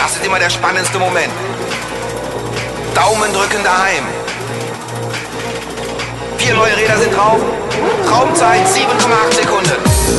Das ist immer der spannendste Moment. Daumen drücken daheim. 4 neue Räder sind drauf. Raumzeit 7,8 Sekunden.